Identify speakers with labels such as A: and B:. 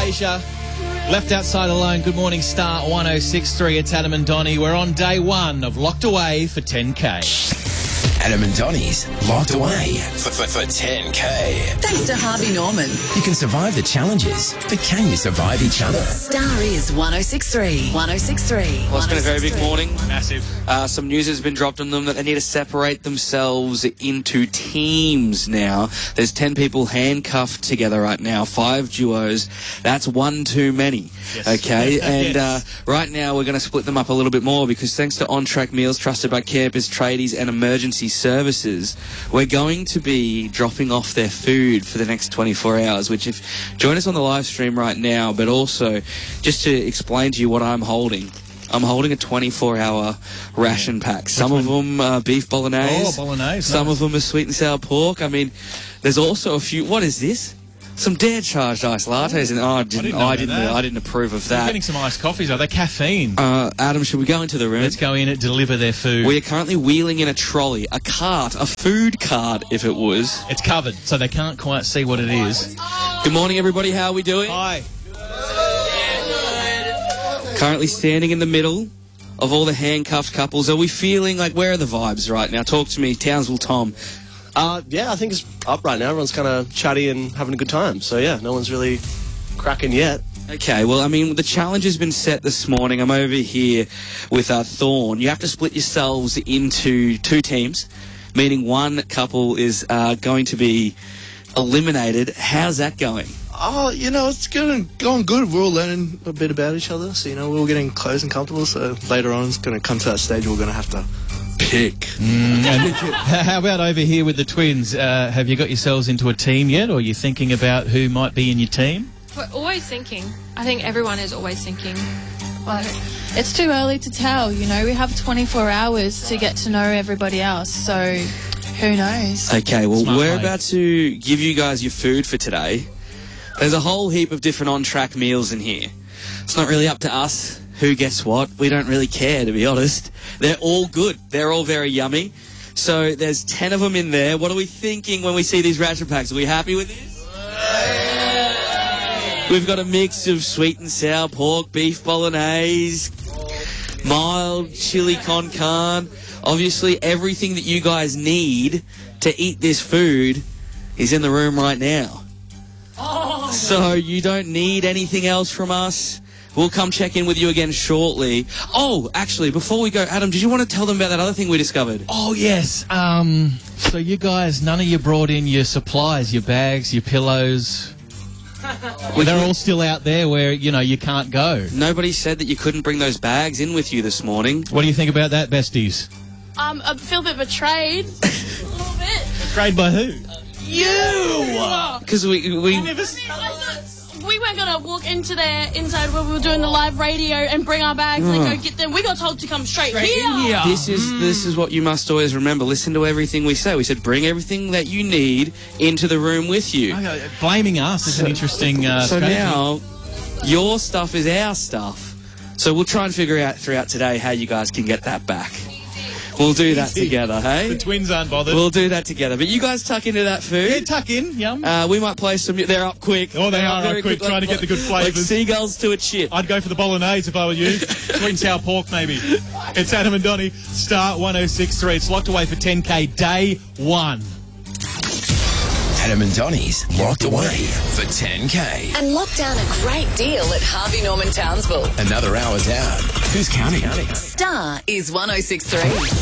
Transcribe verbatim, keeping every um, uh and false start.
A: Asia. Left outside alone. Good morning, Star one oh six point three. It's Adam and Donnie. We're on day one of Locked Away for ten K.
B: Adam and Donnie's Locked Away for, for, for ten K.
C: Thanks to Harvey Norman.
B: You can survive the challenges, but can you survive each other?
C: Star is one oh six point three. one oh six point three.
D: Well, it's been a very big morning.
A: Massive.
D: Uh, some news has been dropped on them that they need to separate themselves into teams now. There's ten people handcuffed together right now, five duos. That's one too many.
A: Yes.
D: Okay, and
A: Yes.
D: uh, right now we're going to split them up a little bit more because thanks to On-Track Meals, trusted by campers, tradies and emergency services, we're going to be dropping off their food for the next twenty-four hours, which if join us on the live stream right now, but also just to explain to you what I'm holding. I'm holding a twenty-four hour ration pack. Some of them uh, beef bolognese.
A: Oh, bolognese.
D: Some
A: nice.
D: of them are sweet and sour pork. I mean, there's also a few. What is this? Some dare charged iced lattes, and oh, I didn't.
A: didn't
D: I
A: know
D: didn't.
A: that.
D: I didn't approve of
A: We're
D: that.
A: getting some iced coffees. Are they caffeine?
D: Uh, Adam, should we go into the room?
A: Let's go in and deliver their food.
D: We are currently wheeling in a trolley, a cart, a food cart, if it was.
A: It's covered, so they can't quite see what it is.
D: Good morning, everybody. How are we doing?
A: Hi.
D: Currently standing in the middle of all the handcuffed couples. Are we feeling like, where are the vibes right now? Talk to me, Townsville Tom.
E: Uh, yeah, I think it's up right now. Everyone's kind of chatty and having a good time. So, yeah, no one's really cracking yet.
D: Okay, well, I mean, the challenge has been set this morning. I'm over here with uh, Thorn. You have to split yourselves into two teams, meaning one couple is uh, going to be eliminated. How's that going?
E: Oh, you know, it's going, going good. We're all learning a bit about each other. So, you know, we're all getting close and comfortable. So later on, it's going to come to that stage where we're going to have to pick.
A: Mm, and how about over here with the twins? Uh, have you got yourselves into a team yet, or are you thinking about who might be in your team?
F: We're always thinking. I think everyone is always thinking.
G: But it's too early to tell, you know. We have twenty-four hours to get to know everybody else, so who knows?
D: Okay, well,
A: Smart
D: we're
A: play.
D: about to give you guys your food for today. There's a whole heap of different on-track meals in here. It's not really up to us who gets what. We don't really care, to be honest. They're all good. They're all very yummy. So there's ten of them in there. What are we thinking when we see these ration packs? Are we happy with this? We've got a mix of sweet and sour pork, beef bolognese, mild chili con carne. Obviously, everything that you guys need to eat this food is in the room right now. So you don't need anything else from us. We'll come check in with you again shortly. Oh, actually, before we go, Adam, did you want to tell them about that other thing we discovered?
A: Oh, yes. Um, so you guys, none of you brought in your supplies, your bags, your pillows. Well, they're all still out there where, you know, you can't go.
D: Nobody said that you couldn't bring those bags in with you this morning.
A: What do you think about that, besties?
F: Um, I feel a bit betrayed. a little bit.
A: Betrayed by who?
F: You!
D: Because we... we
F: We weren't going to walk into there inside where we were doing the live radio and bring our bags and then go get them. We got told to come straight, here.
D: This is this is what you must always remember. Listen to everything we say. We said bring everything that you need into the room with you.
A: Okay, blaming us is an interesting uh,
D: So
A: strategy.
D: now, your stuff is our stuff. So we'll try and figure out throughout today how you guys can get that back. We'll do that together, hey?
A: The twins aren't bothered.
D: We'll do that together. But you guys tuck into that
A: yeah,
D: food.
A: tuck in, yum.
D: Uh, we might play some... They're up quick.
A: Oh, they
D: They're
A: are
D: very
A: up quick,
D: like-
A: trying to get the good
D: Like
A: flavours.
D: seagulls to a chip.
A: I'd go for the bolognese if I were you. Sweet and sour pork, maybe. It's Adam and Donnie, Star one oh six point three. It's Locked Away for ten K, day one.
B: Adam and Donnie's Locked Away for ten K.
C: And lock down a great deal at Harvey Norman Townsville.
B: Another hour down. Who's counting?
C: Star is one oh six point three.